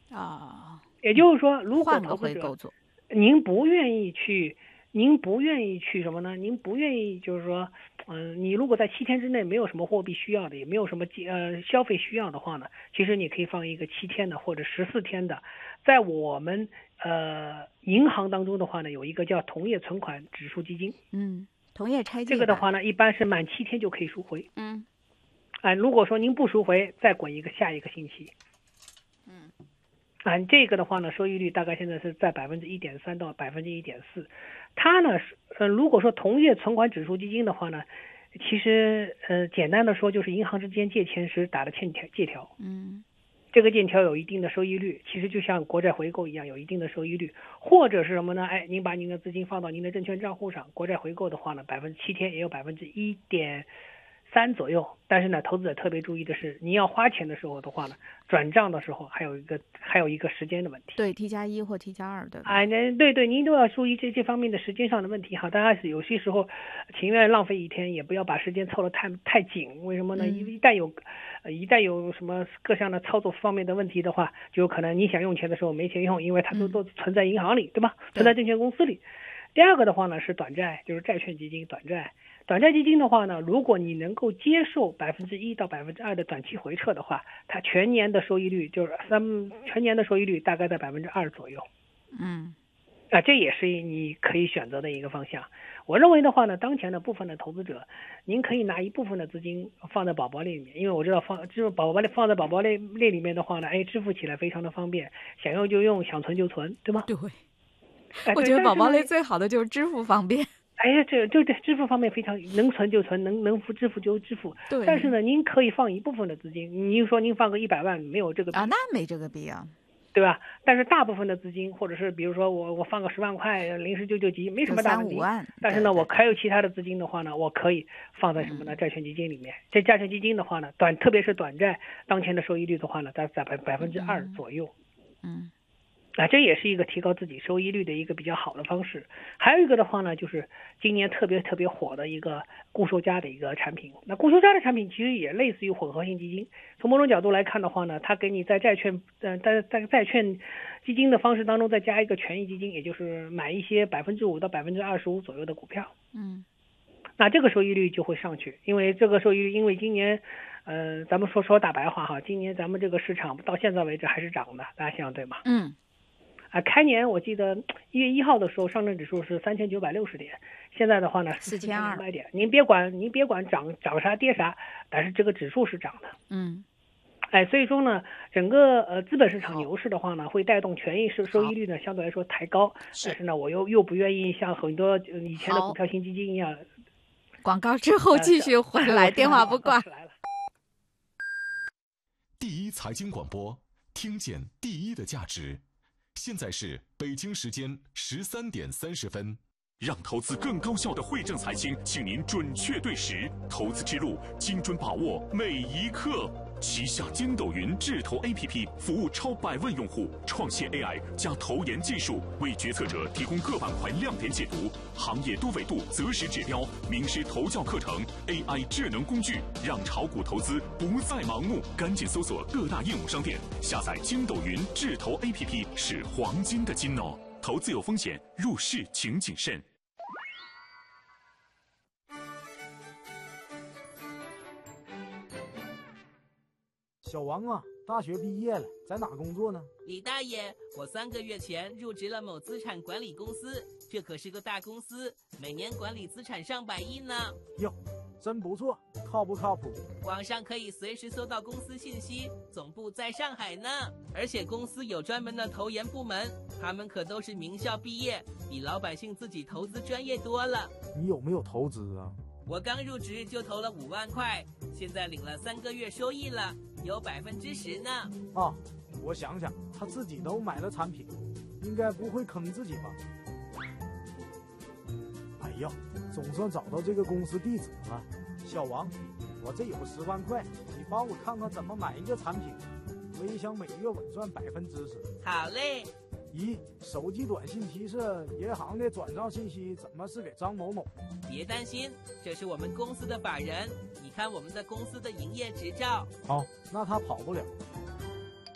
啊。 也就是说，如果换个投资者回购做， 您不愿意去什么呢？您不愿意就是说，你如果在7天之内没有什么货币需要的，也没有什么消费需要的话呢，其实你可以放一个7天的或者14天的，在我们银行当中的话呢，有一个叫同业存款指数基金， 同业拆借这个的话呢，一般是满7天就可以赎回。如果说您不赎回，再滚下一个星期。这个的话呢，收益率大概现在是在1.3%到1.4%。它呢，如果说同业存款指数基金的话呢，其实简单的说就是银行之间借钱时打的借条。这个借条有一定的收益率，其实就像国债回购一样，有一定的收益率。或者是什么呢？您把您的资金放到您的证券账户上，国债回购的话呢，7天也有1.3%左右。但是呢，投资者特别注意的是，你要花钱的时候的话呢，转账的时候还有一个时间的问题。 对，T+1或T+2的。 对，您都要注意这方面的时间上的问题哈。大家是有些时候情愿浪费1天，也不要把时间凑得太紧。为什么呢？一旦有什么各项的操作方面的问题的话，就有可能你想用钱的时候没钱用，因为它都存在银行里，对吧？存在证券公司里。第二个的话呢是短债，就是债券基金、短债基金的话呢，如果你能够接受1%到2%的短期回撤的话，它全年的收益率大概在2%左右。这也是你可以选择的一个方向。我认为的话呢，当前的部分的投资者，您可以拿一部分的资金放在宝宝类里面，因为我知道放在宝宝类里面的话呢，支付起来非常的方便，想用就用，想存就存，对吗？ 对。我觉得宝宝类最好的就是支付方便。 这支付方面非常能存就存，能支付就支付。 对。 但是呢，您可以放一部分的资金，您说您放个100万，没有这个那没这个必要， 对吧？但是大部分的资金，或者是比如说我放个10万块，临时救急，没什么大问题。 3-5万。 但是呢，我还有其他的资金的话呢，我可以放在什么呢？债券基金里面。这债券基金的话呢，特别是短债，当前的收益率的话呢，在2%左右。这也是一个提高自己收益率的一个比较好的方式。还有一个的话呢，就是今年特别火的一个固收加的一个产品。那固收加的产品其实也类似于混合型基金。从某种角度来看的话呢，它给你在债券基金的方式当中再加一个权益基金，也就是买一些5%到25%左右的股票。那这个收益率就会上去，因为今年咱们说大白话哈，今年咱们这个市场到现在为止还是涨的，大家想想对吗？开年我记得1月1号的时候，上证指数是3960点，现在的话呢4200点。您别管涨啥跌啥，但是这个指数是涨的。所以说呢，整个资本市场牛市的话呢，会带动权益收益率呢相对来说抬高。但是呢，我又不愿意像很多以前的股票型基金一样。 广告之后继续回来，电话不挂。 第一财经广播，听见第一的价值。现在是北京时间13点30分。让投资更高效的汇正财经，请您准确对时，投资之路精准把握每一刻。旗下筋斗云智投 APP 服务超100万用户，创新 AI 加投研技术，为决策者提供各板块亮点解读、行业多维度择时指标、名师投教课程、AI 智能工具，让炒股投资不再盲目。赶紧搜索各大应用商店，下载筋斗云智投 APP 是黄金的金哦。投资有风险，入市请谨慎。 小王啊，大学毕业了，在哪工作呢？ 李大爷，我3个月前入职了某资产管理公司，这可是个大公司，每年管理资产上百亿呢。 哟，真不错，靠不靠谱？ 网上可以随时搜到公司信息，总部在上海呢。而且公司有专门的投研部门，他们可都是名校毕业，比老百姓自己投资专业多了。 你有没有投资啊？ 我刚入职就投了5万块，现在领了3个月收益了，有10%呢。 啊，我想想，他自己都买了产品，应该不会坑自己吧？哎呀，总算找到这个公司地址了。小王，我这有10万块，你帮我看看怎么买一个产品，我也想每月稳赚10%。 好嘞。 咦，手机短信提示银行的转账信息怎么是给张某某？ 别担心，这是我们公司的法人，你看我们的公司的营业执照。 好，那他跑不了。